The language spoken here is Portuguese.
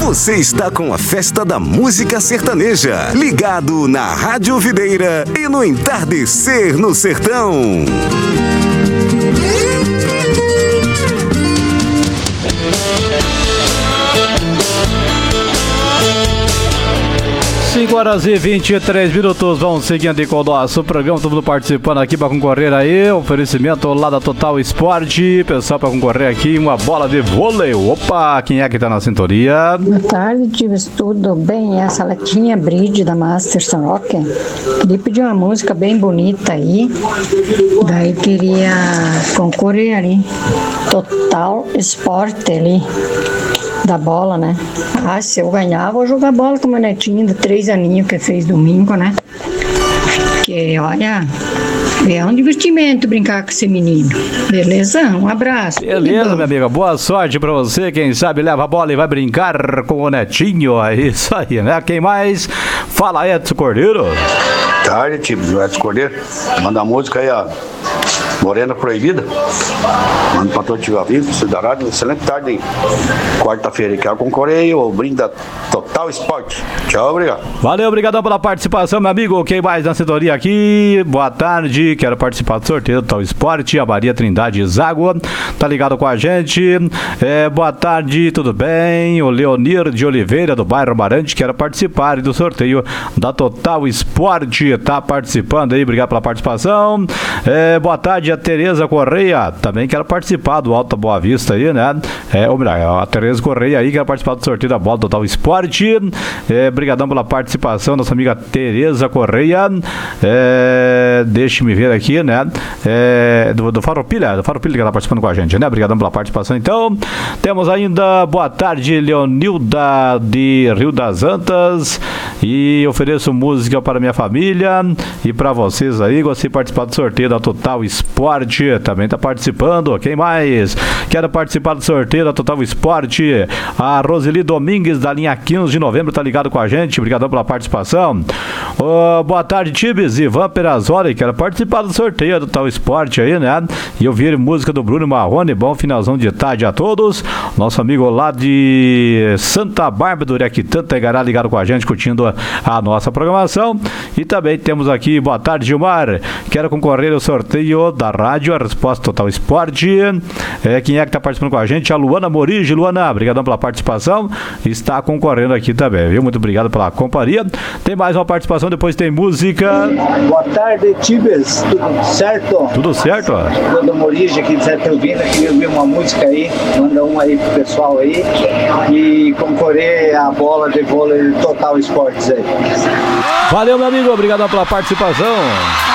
Você está com a Festa da Música Sertaneja, ligado na Rádio Videira e no Entardecer no Sertão. 5h23, vamos seguindo com o nosso programa, todo mundo participando aqui para concorrer aí, oferecimento lá da Total Esporte, pessoal para concorrer aqui, uma bola de vôlei. Opa, quem é que tá na sintonia? Boa tarde, tive tudo bem, essa Letinha Bride da Masterson Rock, queria pedir uma música bem bonita aí, daí queria concorrer ali, Total Esporte ali, da bola, né? Ah, se eu ganhar, vou jogar bola com o meu netinho de 3 aninhos que fez domingo, né? Que, olha, é um divertimento brincar com esse menino. Beleza? Um abraço. Beleza, minha amiga. Boa sorte pra você. Quem sabe leva a bola e vai brincar com o netinho. É isso aí, né? Quem mais? Fala, Edson Cordeiro. Tarde, tipo, Edson Cordeiro. Manda a música aí, ó. Morena Proibida. Manda pra todo tiver vivo, cidadão. Excelente tarde aí. Quarta-feira, quero concorrer aí, o brinde da Total Esporte. Tchau, obrigado. Valeu, obrigadão pela participação, meu amigo. Quem mais na sintonia aqui? Boa tarde, quero participar do sorteio do Total Esporte. A Maria Trindade Zágua tá ligado com a gente. Boa tarde, tudo bem? O Leonir de Oliveira, do bairro Amarante, quero participar do sorteio da Total Esporte. Tá participando aí, obrigado pela participação. Boa tarde, a Tereza Correia, também quero participar do Alta Boa Vista aí, né? A Tereza Correia aí quer participar do sorteio da bola Total Esporte. Brigadão pela participação, nossa amiga Tereza Correia. Deixe-me ver aqui, né? Do Farroupilha que ela tá participando com a gente, né? Brigadão pela participação. Então, temos ainda, boa tarde, Leonilda de Rio das Antas, e ofereço música para minha família e para vocês aí, gostei de participar do sorteio da Total Esporte, também tá participando. Quem mais? Quero participar do sorteio da Total Esporte. A Roseli Domingues, da linha 15 de novembro, tá ligado com a gente, obrigadão pela participação. Boa tarde, Tibes, Ivan Perazoli, quero participar do sorteio do Total Esporte aí, né? E ouvir música do Bruno Marrone. Bom finalzão de tarde a todos. Nosso amigo lá de Santa Bárbara do Uriaquitã, Tegará, ligado com a gente, curtindo a nossa programação. E também temos aqui, boa tarde, Gilmar, quero concorrer ao sorteio da rádio, a resposta Total Esporte. Quem é que tá participando com a gente? A Luana Morigi. Luana, obrigadão pela participação, está concorrendo aqui também, viu? Muito obrigado pela companhia. Tem mais uma participação, depois tem música. Boa tarde, Tibes, tudo certo? Tudo certo? Luana Morigi aqui de Santa Elvina, queria ouvir uma música aí, manda um aí pro pessoal aí e concorrer a bola de vôlei Total Esportes aí. Valeu, meu amigo, obrigadão pela participação.